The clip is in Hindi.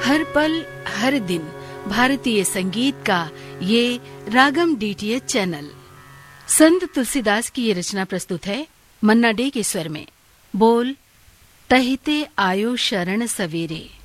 हर पल हर दिन भारतीय संगीत का ये रागम डीटीएच चैनल। संत तुलसीदास की ये रचना प्रस्तुत है मन्ना डे के स्वर में। बोल तहिते आयो शरण सवेरे।